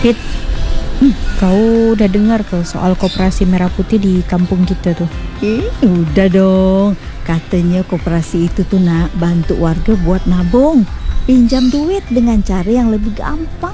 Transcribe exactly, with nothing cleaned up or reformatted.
Hit, hmm, kau udah dengar ke soal koperasi merah putih di kampung kita tuh? Eh, udah dong. Katanya koperasi itu tuh nak bantu warga buat nabung, pinjam duit dengan cara yang lebih gampang.